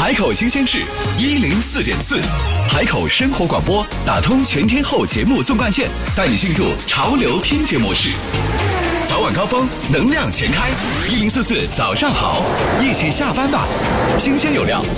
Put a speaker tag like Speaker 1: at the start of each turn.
Speaker 1: 海口新鲜事104.4，海口生活广播打通全天候节目纵贯线，带你进入潮流听觉模式。早晚高峰，能量全开，1044早上好，一起下班吧，新鲜有料。